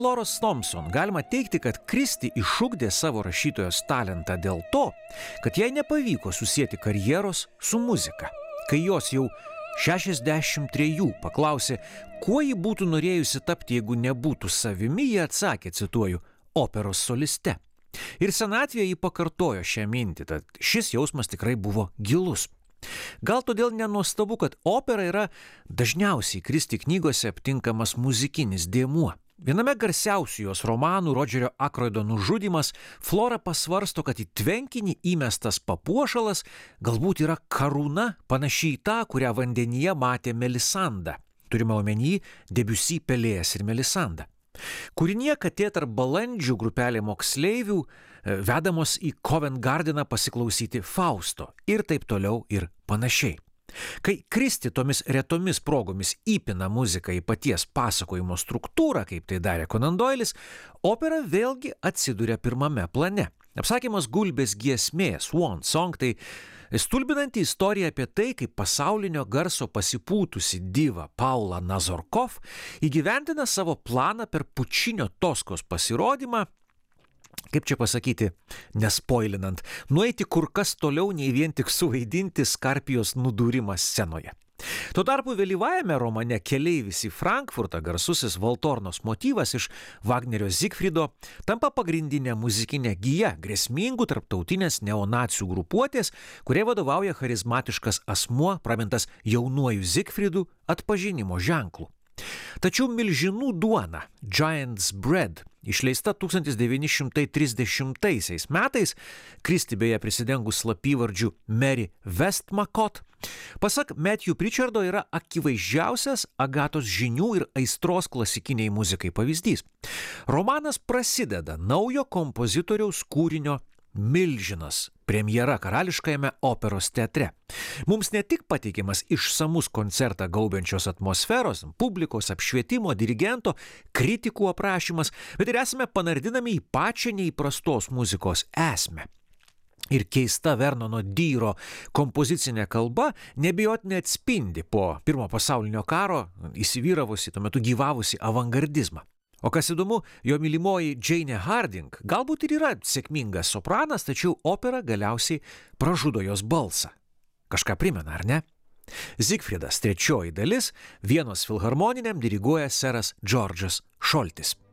Loros Thompson galima teigti, kad Kristi išugdė savo rašytojos talentą dėl to, kad jai nepavyko susieti karjeros su muzika. Kai jos jau 63 paklausė, kuo ji būtų norėjusi tapti, jeigu nebūtų savimi, ji atsakė, cituoju, operos soliste. Ir senatvėje ji pakartojo šią mintį, tad šis jausmas tikrai buvo gilus. Gal todėl nenuostabu, kad opera yra dažniausiai Kristi knygose aptinkamas muzikinis dėmuo. Viename garsiausių jos romanų Rodžerio Akroido nužudymas Flora pasvarsto, kad į tvenkinį įmestas papuošalas galbūt yra karūna panašiai į tą, kurią vandenyje matė Melisanda. Turime omeny Debussy Pelėjas ir Melisanda. Kūrinyje Katė tarp balandžių grupelė moksleivių vedamos į Covent Gardeną pasiklausyti Fausto ir taip toliau ir panašiai. Kai Kristi tomis retomis progomis įpina muziką į paties pasakojimo struktūrą, kaip tai darė Conan Doilis, opera vėlgi atsiduria pirmame plane. Apsakymas Gulbės giesmė, Swan Song, tai stulbinanti istorija apie tai, kaip pasaulinio garso pasipūtusi diva Paula Nazorkov įgyvendina savo planą per Pučinio Toskos pasirodymą, kaip čia pasakyti, nespoilinant, nueiti kur kas toliau nei vien tik suvaidinti Skarpijos nudūrimą scenoje. Tuo tarpu vėlyvajame romane Keleivis į Frankfurtą garsusis Valtornos motyvas iš Vagnerio Zigfrido tampa pagrindinė muzikinė gija grėsmingų tarptautinės neonacių grupuotės, kurie vadovauja charizmatiškas asmuo, pramintas jaunuoju Zigfridu atpažinimo ženklu. Tačiau Milžinų duona, Giant's Bread, išleista 1930 metais, Kristi beje prisidengus slapyvardžiu Mary Westmacott, pasak Matthew Pritchardo yra akivaizdžiausias Agatos žinių ir aistros klasikiniai muzikai pavyzdys. Romanas prasideda naujo kompozitoriaus kūrinio Milžinas premjera Karališkajame operos teatre. Mums ne tik pateikiamas išsamus koncertą gaubiančios atmosferos, publikos apšvietimo, dirigento, kritikų aprašymas, bet ir esame panardinami į pačią neįprastos muzikos esmę. Ir keista Vernono Dyro kompozicinė kalba neabejotinai atspindi po Pirmo pasaulinio karo įsivyravusi, tuo metu gyvavusi avangardizmą. O kas įdomu, jo mylimoji Jane Harding galbūt ir yra sėkmingas sopranas, tačiau opera galiausiai pražudo jos balsą. Kažką primena, ar ne? Zigfridas, trečioji dalis, Vienos filharmoniniam diriguoja seras Džordžas Šoltis.